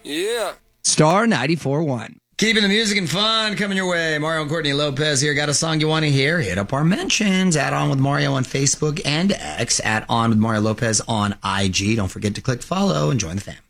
Yeah. Star 94.1. Keeping the music and fun coming your way. Mario and Courtney Lopez here. Got a song you want to hear? Hit up our mentions. Add On With Mario on Facebook and X. Add On With Mario Lopez on IG. Don't forget to click follow and join the family.